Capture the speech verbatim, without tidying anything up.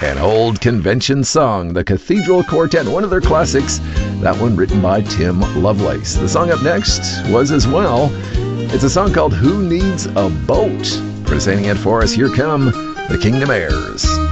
An old convention song, the Cathedral Quartet, one of their classics, that one written by Tim Lovelace. The song up next was as well. It's a song called Who Needs a Boat? Presenting it for us, here come the Kingdom Heirs.